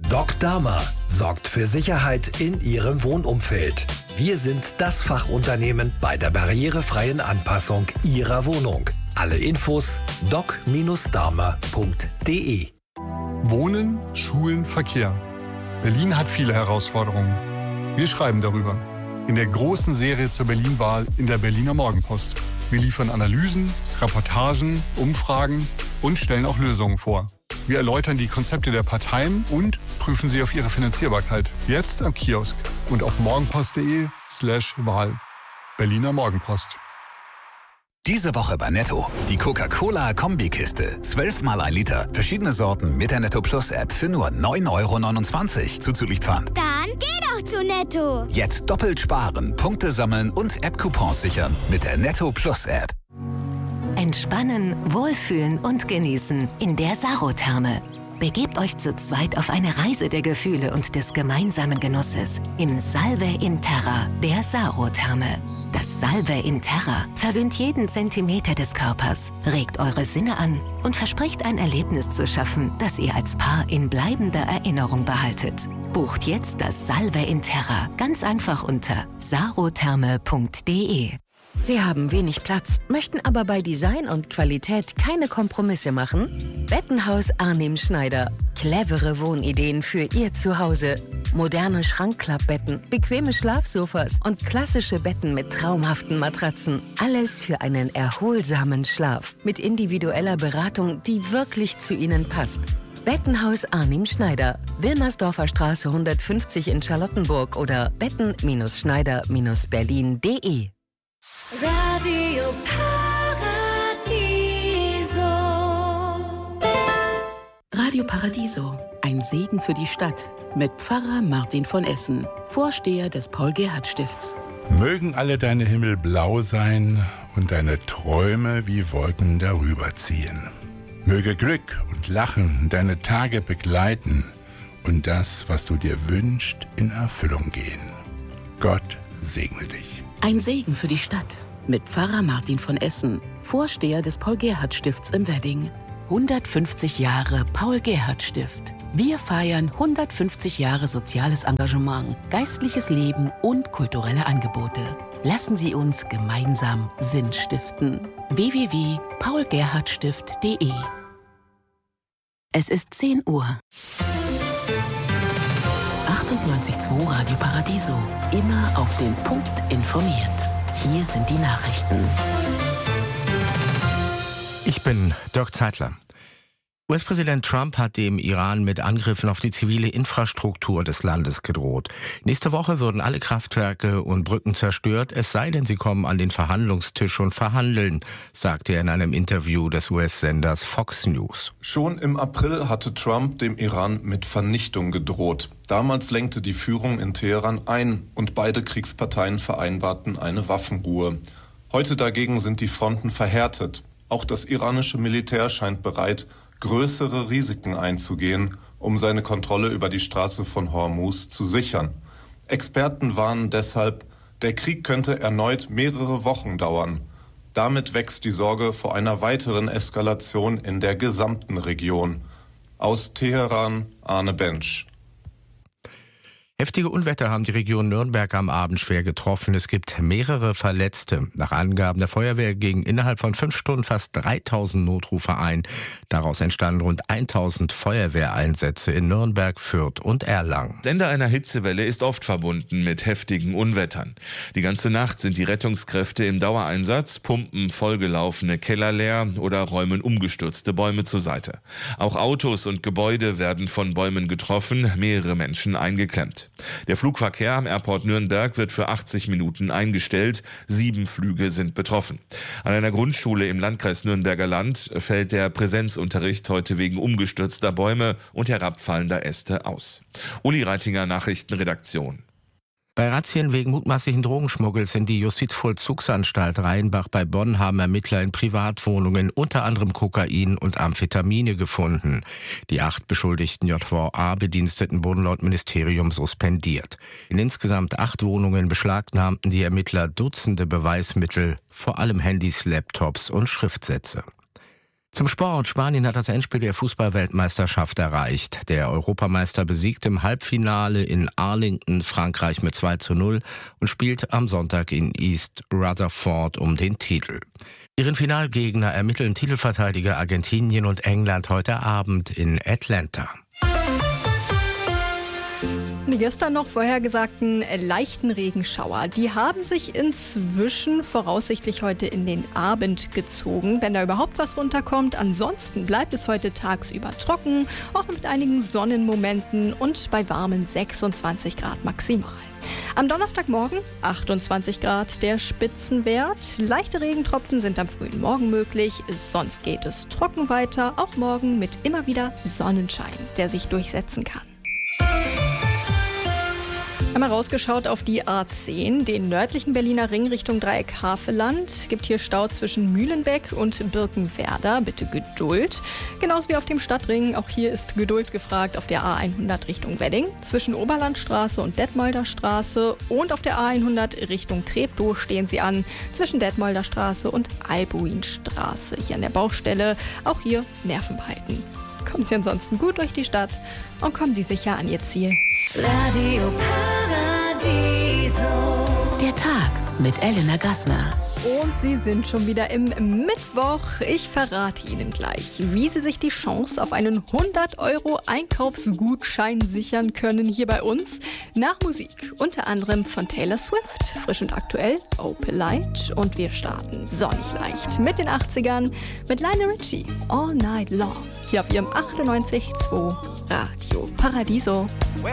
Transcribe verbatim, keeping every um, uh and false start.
Doc Dama sorgt für Sicherheit in Ihrem Wohnumfeld. Wir sind das Fachunternehmen bei der barrierefreien Anpassung Ihrer Wohnung. Alle Infos doc Bindestrich dama punkt de. Wohnen, Schulen, Verkehr. Berlin hat viele Herausforderungen. Wir schreiben darüber. In der großen Serie zur Berlin-Wahl in der Berliner Morgenpost. Wir liefern Analysen, Reportagen, Umfragen und stellen auch Lösungen vor. Wir erläutern die Konzepte der Parteien und prüfen sie auf ihre Finanzierbarkeit. Jetzt am Kiosk und auf morgenpost.de slash Wahl. Berliner Morgenpost. Diese Woche bei Netto. Die Coca-Cola-Kombikiste. zwölfmal ein Liter. Verschiedene Sorten mit der Netto Plus App für nur neun Euro neunundzwanzig. Zuzüglich Pfand. Dann geh doch zu Netto. Jetzt doppelt sparen, Punkte sammeln und App-Coupons sichern mit der Netto Plus App. Entspannen, wohlfühlen und genießen in der Sarotherme. Begebt euch zu zweit auf eine Reise der Gefühle und des gemeinsamen Genusses in Salve in Terra, der Sarotherme. Das Salve in Terra verwöhnt jeden Zentimeter des Körpers, regt eure Sinne an und verspricht ein Erlebnis zu schaffen, das ihr als Paar in bleibender Erinnerung behaltet. Bucht jetzt das Salve in Terra ganz einfach unter sarotherme punkt de. Sie haben wenig Platz, möchten aber bei Design und Qualität keine Kompromisse machen? Bettenhaus Arnim Schneider. Clevere Wohnideen für Ihr Zuhause. Moderne Schrankklappbetten, bequeme Schlafsofas und klassische Betten mit traumhaften Matratzen. Alles für einen erholsamen Schlaf mit individueller Beratung, die wirklich zu Ihnen passt. Bettenhaus Arnim Schneider. Wilmersdorfer Straße hundertfünfzig in Charlottenburg oder betten Schneider Berlin punkt de. Radio Paradiso. Radio Paradiso, ein Segen für die Stadt. Mit Pfarrer Martin von Essen, Vorsteher des Paul-Gerhardt-Stifts. Mögen alle deine Himmel blau sein und deine Träume wie Wolken darüber ziehen. Möge Glück und Lachen deine Tage begleiten und das, was du dir wünschst, in Erfüllung gehen. Gott segne dich. Ein Segen für die Stadt. Mit Pfarrer Martin von Essen, Vorsteher des Paul-Gerhardt-Stifts im Wedding. hundertfünfzig Jahre Paul-Gerhardt-Stift. Wir feiern hundertfünfzig Jahre soziales Engagement, geistliches Leben und kulturelle Angebote. Lassen Sie uns gemeinsam Sinn stiften. w w w punkt paul gerhardt stift punkt de. Es ist zehn Uhr. achtundneunzig Komma zwei Radio Paradiso. Immer auf den Punkt informiert. Hier sind die Nachrichten. Ich bin Dirk Zeitler. U S-Präsident Trump hat dem Iran mit Angriffen auf die zivile Infrastruktur des Landes gedroht. Nächste Woche würden alle Kraftwerke und Brücken zerstört, es sei denn, sie kommen an den Verhandlungstisch und verhandeln, sagte er in einem Interview des U S-Senders Fox News. Schon im April hatte Trump dem Iran mit Vernichtung gedroht. Damals lenkte die Führung in Teheran ein und beide Kriegsparteien vereinbarten eine Waffenruhe. Heute dagegen sind die Fronten verhärtet. Auch das iranische Militär scheint bereit, größere Risiken einzugehen, um seine Kontrolle über die Straße von Hormuz zu sichern. Experten warnen deshalb, der Krieg könnte erneut mehrere Wochen dauern. Damit wächst die Sorge vor einer weiteren Eskalation in der gesamten Region. Aus Teheran, Arne Bensch. Heftige Unwetter haben die Region Nürnberg am Abend schwer getroffen. Es gibt mehrere Verletzte. Nach Angaben der Feuerwehr gingen innerhalb von fünf Stunden fast dreitausend Notrufe ein. Daraus entstanden rund tausend Feuerwehreinsätze in Nürnberg, Fürth und Erlangen. Das Ende einer Hitzewelle ist oft verbunden mit heftigen Unwettern. Die ganze Nacht sind die Rettungskräfte im Dauereinsatz, pumpen vollgelaufene Keller leer oder räumen umgestürzte Bäume zur Seite. Auch Autos und Gebäude werden von Bäumen getroffen, mehrere Menschen eingeklemmt. Der Flugverkehr am Airport Nürnberg wird für achtzig Minuten eingestellt. Sieben Flüge sind betroffen. An einer Grundschule im Landkreis Nürnberger Land fällt der Präsenzunterricht heute wegen umgestürzter Bäume und herabfallender Äste aus. Uli Reitinger, Nachrichtenredaktion. Bei Razzien wegen mutmaßlichen Drogenschmuggels in die Justizvollzugsanstalt Rheinbach bei Bonn haben Ermittler in Privatwohnungen unter anderem Kokain und Amphetamine gefunden. Die acht beschuldigten J V A-Bediensteten wurden laut Ministerium suspendiert. In insgesamt acht Wohnungen beschlagnahmten die Ermittler Dutzende Beweismittel, vor allem Handys, Laptops und Schriftsätze. Zum Sport. Spanien hat das Endspiel der Fußball-Weltmeisterschaft erreicht. Der Europameister besiegt im Halbfinale in Arlington Frankreich mit zwei zu null und spielt am Sonntag in East Rutherford um den Titel. Ihren Finalgegner ermitteln Titelverteidiger Argentinien und England heute Abend in Atlanta. Die gestern noch vorhergesagten leichten Regenschauer, die haben sich inzwischen voraussichtlich heute in den Abend gezogen, wenn da überhaupt was runterkommt. Ansonsten bleibt es heute tagsüber trocken, auch mit einigen Sonnenmomenten und bei warmen sechsundzwanzig Grad maximal. Am Donnerstagmorgen achtundzwanzig Grad der Spitzenwert. Leichte Regentropfen sind am frühen Morgen möglich. Sonst geht es trocken weiter, auch morgen mit immer wieder Sonnenschein, der sich durchsetzen kann. Einmal rausgeschaut auf die A zehn, den nördlichen Berliner Ring Richtung Dreieck Havelland. Gibt hier Stau zwischen Mühlenbeck und Birkenwerder. Bitte Geduld. Genauso wie auf dem Stadtring. Auch hier ist Geduld gefragt auf der A hundert Richtung Wedding. Zwischen Oberlandstraße und Detmolder Straße. Und auf der A hundert Richtung Treptow stehen Sie an. Zwischen Detmolder Straße und Albuinstraße. Hier an der Baustelle. Auch hier Nerven behalten. Kommen Sie ansonsten gut durch die Stadt und kommen Sie sicher an Ihr Ziel. Radio Paradiso. Der Tag mit Elena Gassner. Und Sie sind schon wieder im Mittwoch. Ich verrate Ihnen gleich, wie Sie sich die Chance auf einen hundert Euro Einkaufsgutschein sichern können hier bei uns. Nach Musik, unter anderem von Taylor Swift, frisch und aktuell, Opal Light. Und wir starten sonnig leicht mit den achtzigern mit Lionel Richie, All Night Long. Hier auf Ihrem achtundneunzig Komma zwei Radio Paradiso.